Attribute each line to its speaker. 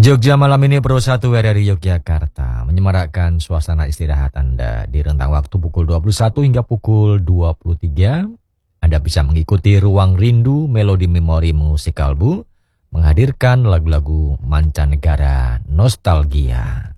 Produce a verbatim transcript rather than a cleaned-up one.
Speaker 1: Jogja malam ini Pro satu R R I Yogyakarta menyemarakkan suasana istirahat Anda di rentang waktu pukul dua puluh satu hingga pukul dua puluh tiga. Anda bisa mengikuti Ruang Rindu Melodi Memori Musik Kalbu menghadirkan lagu-lagu mancanegara nostalgia.